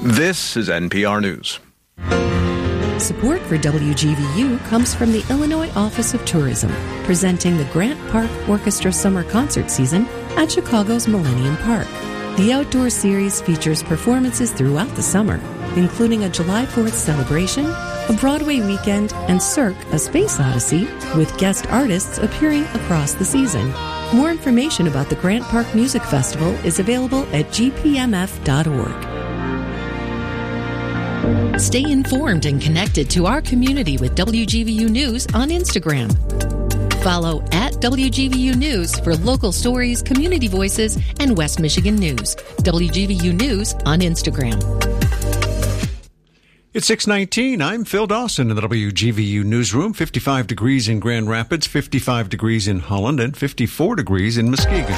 This is NPR News. Support for WGVU comes from the Illinois Office of Tourism, presenting the Grant Park Orchestra Summer Concert Season at Chicago's Millennium Park. The outdoor series features performances throughout the summer, including a July 4th celebration, a Broadway weekend, and Cirque, a Space Odyssey, with guest artists appearing across the season. More information about the Grant Park Music Festival is available at gpmf.org. Stay informed and connected to our community with WGVU News on Instagram. Follow at WGVU News for local stories, community voices, and West Michigan news. WGVU News on Instagram. It's 6:19. I'm Phil Dawson in the WGVU Newsroom. 55 degrees in Grand Rapids, 55 degrees in Holland, and 54 degrees in Muskegon.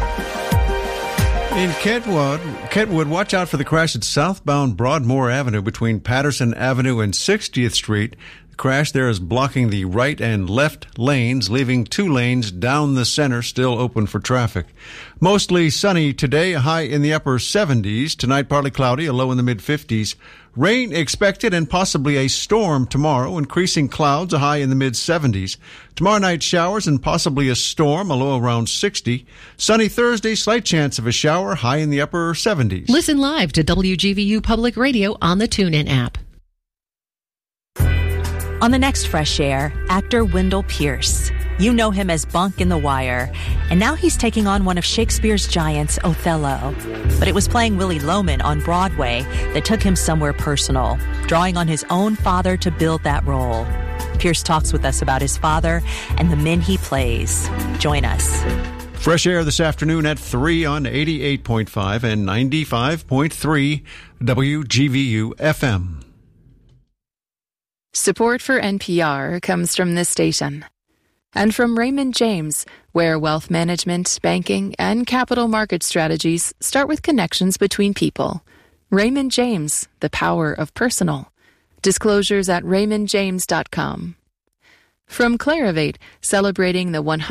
In Kentwood, watch out for the crash at southbound Broadmoor Avenue between Patterson Avenue and 60th Street. The crash there is blocking the right and left lanes, leaving 2 lanes down the center still open for traffic. Mostly sunny today, a high in the upper 70s. Tonight, partly cloudy, a low in the mid-50s. Rain expected and possibly a storm tomorrow, increasing clouds, a high in the mid-70s. Tomorrow night, showers and possibly a storm, a low around 60. Sunny Thursday, slight chance of a shower, high in the upper 70s. Listen live to WGVU Public Radio on the TuneIn app. On the next Fresh Air, actor Wendell Pierce. You know him as Bunk in The Wire, and now he's taking on one of Shakespeare's giants, Othello. But it was playing Willie Loman on Broadway that took him somewhere personal, drawing on his own father to build that role. Pierce talks with us about his father and the men he plays. Join us. Fresh Air this afternoon at 3 on 88.5 and 95.3 WGVU FM. Support for NPR comes from this station and from Raymond James, where wealth management, banking, and capital market strategies start with connections between people. Raymond James, the power of personal. Disclosures at raymondjames.com. From Clarivate, celebrating the